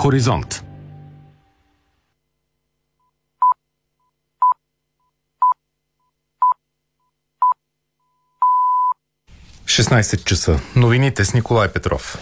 Хоризонт. – 16 часа. Новините с Николай Петров.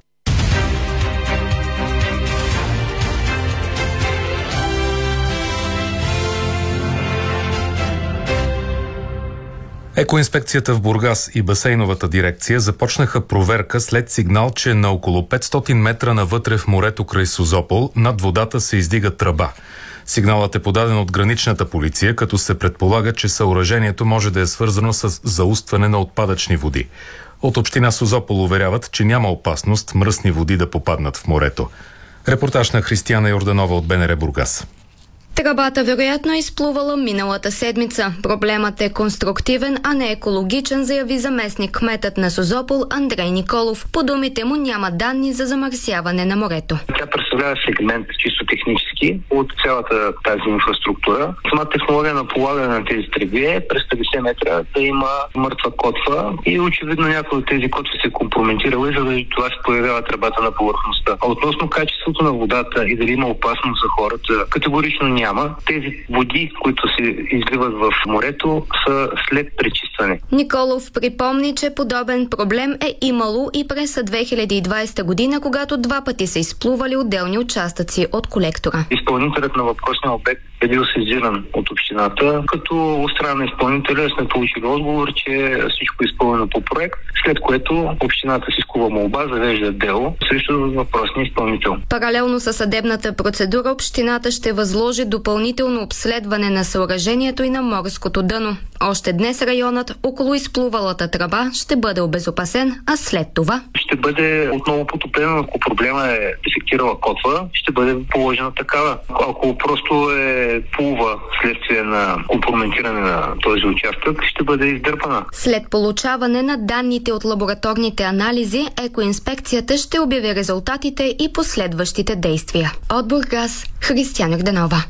Екоинспекцията в Бургас и басейновата дирекция започнаха проверка след сигнал, че на около 500 метра навътре в морето край Созопол над водата се издига тръба. Сигналът е подаден от граничната полиция, като се предполага, че съоръжението може да е свързано с заустване на отпадъчни води. От община Созопол уверяват, че няма опасност мръсни води да попаднат в морето. Репортаж на Християна Йорданова от БНР Бургас. Тръбата вероятно е изплувала миналата седмица. Проблемът е конструктивен, а не екологичен, заяви заместник кметът на Созопол Андрей Николов. По думите му няма данни за замърсяване на морето. Тя представлява сегмент чисто технически от цялата тази инфраструктура. Самата технология на полагане на тези тръби е през 50 метра да има мъртва котва и очевидно някой от тези котви се компрометирала и заради това се появява тръбата на повърхността. А относно качеството на водата и дали има опасност за хората, категорично няма. Тези води, които се изливат в морето, са след пречистване. Николов припомни, че подобен проблем е имало и през 2020 година, когато два пъти са изплували отделни участъци от колектора. Изпълнителят на въпросния обект е бил сезиран от общината, като от страна на изпълнителя сме получили отговор, че всичко е изпълнено по проект, след което общината си изкува молба, завежда дело срещу въпросния изпълнител. Паралелно със съдебната процедура, общината ще възложи допълнително обследване на съоръжението и на морското дъно. Още днес районът около изплувалата тръба ще бъде обезопасен, а след това ще бъде отново потопено. Ако проблема е дефектирала котва, ще бъде положена такава. Ако просто плува следствие на компрометиране на този участък, ще бъде издърпана. След получаване на данните от лабораторните анализи, екоинспекцията ще обяви резултатите и последващите действия. От Бургас, Християна Йорданова.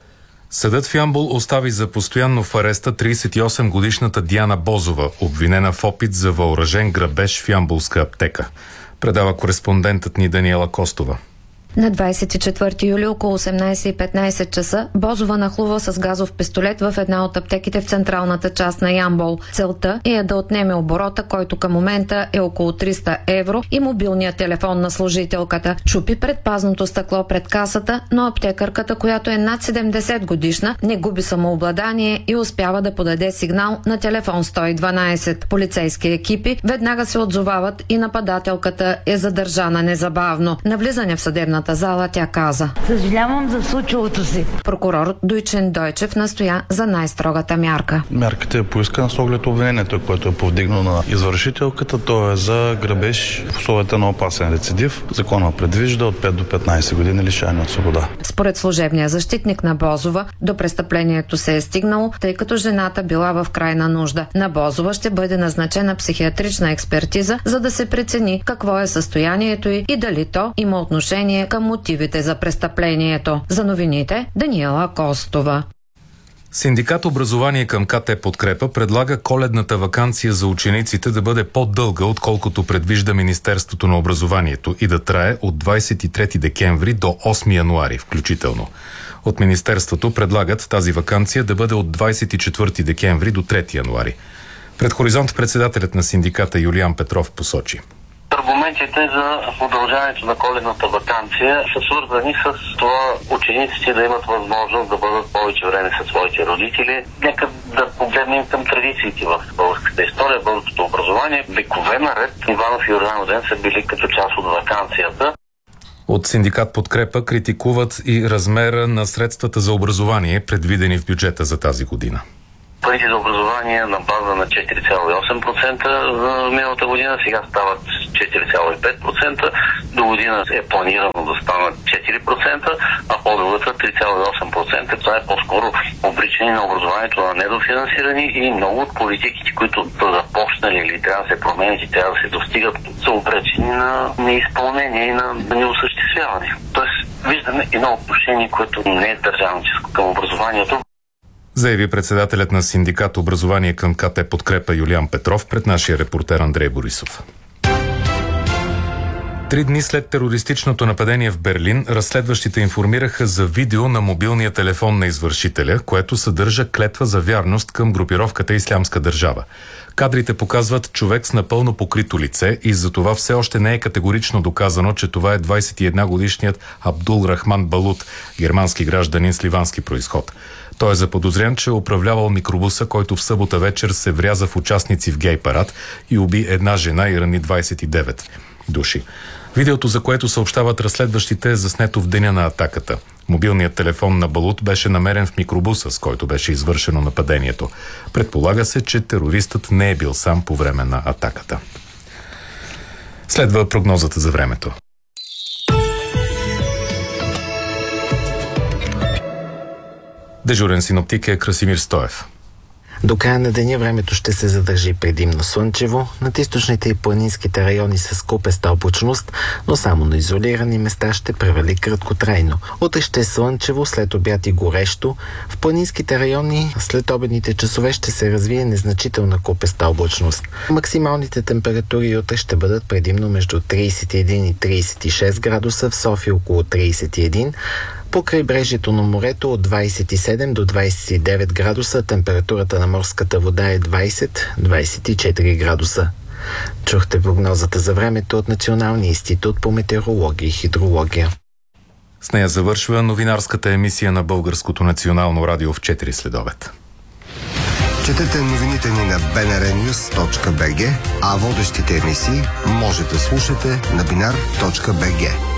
Съдът в Ямбол остави за постоянно в ареста 38-годишната Диана Бозова, обвинена в опит за въоръжен грабеж в ямболска аптека. Предава кореспондентът ни Даниела Костова. На 24 юли около 18:15 часа Бозова нахлува с газов пистолет в една от аптеките в централната част на Ямбол. Целта е да отнеме оборота, който към момента е около 300 евро, и мобилния телефон на служителката. Чупи предпазното стъкло пред касата, но аптекарката, която е над 70 годишна, не губи самообладание и успява да подаде сигнал на телефон 112. Полицейски екипи веднага се отзовават и нападателката е задържана незабавно. На влизане в съдебната зала тя каза: съжалявам за случилото си. Прокурор Дойчен Дойчев настоя за най-строгата мярка. Мярката е поискана с оглед обвинението, което е повдигнано на извършителката. То е за грабеж в условията на опасен рецидив. Закона предвижда от 5 до 15 години лишаване от свобода. Според служебния защитник на Бозова, до престъплението се е стигнало, тъй като жената била в крайна нужда. На Бозова ще бъде назначена психиатрична експертиза, за да се прецени какво е състоянието й и дали то има отношение към мотивите за престъплението. За новините, Даниела Костова. Синдикат Образование към КТ Подкрепа предлага коледната ваканция за учениците да бъде по-дълга, отколкото предвижда Министерството на образованието, и да трае от 23 декември до 8 януари включително. От Министерството предлагат тази ваканция да бъде от 24 декември до 3 януари. Пред Хоризонт председателят на синдиката Юлиан Петров посочи: аргументите за удължаването на коледната ваканция са свързани с това учениците да имат възможност да бъдат повече време със своите родители. Нека да погледнем към традициите в българската история, българското образование. Векове наред Иванов и Йорданов ден са били като част от ваканцията. От синдикат Подкрепа критикуват и размера на средствата за образование, предвидени в бюджета за тази година. Парите за образование на база на 4,8% за миналата година, сега стават 4,5%. До година е планирано да станат 4%, а по-другата 3,8%. Това е по-скоро обричане на образованието на недофинансирани и много от политиките, които са започнали или трябва да се променят и трябва да се достигат, са обречени на неизпълнение и на неосъществяване. Тоест виждаме едно отношение, което не е държавническо към образованието. Заяви председателят на синдикат Образование към КТ Подкрепа Юлиан Петров пред нашия репортер Андрей Борисов. 3 дни след терористичното нападение в Берлин, разследващите информираха за видео на мобилния телефон на извършителя, което съдържа клетва за вярност към групировката Ислямска държава. Кадрите показват човек с напълно покрито лице и за това все още не е категорично доказано, че това е 21-годишният Абдул Рахман Балут, германски гражданин с ливански произход. Той е заподозрян, че е управлявал микробуса, който в събота вечер се вряза в участници в гей парад и уби една жена и рани 29 души. Видеото, за което съобщават разследващите, е заснето в деня на атаката. Мобилният телефон на Балут беше намерен в микробуса, с който беше извършено нападението. Предполага се, че терористът не е бил сам по време на атаката. Следва прогнозата за времето. Дежурен синоптик е Красимир Стоев. До края на деня времето ще се задържи предимно слънчево, над източните и планинските райони с купеста облачност, но само на изолирани места ще превали краткотрайно. Утре ще е слънчево, след обяд и горещо. В планинските райони след обедните часове ще се развие незначителна купеста облачност. Максималните температури утре ще бъдат предимно между 31 и 36 градуса, в София около 31. По крайбрежието на морето от 27 до 29 градуса, температурата на морската вода е 20-24 градуса. Чухте прогнозата за времето от Националния институт по метеорология и хидрология. С нея завършва новинарската емисия на Българското национално радио в 4 следобед. Четете новините ни на bnrnews.bg, а водещите емисии може да слушате на binar.bg.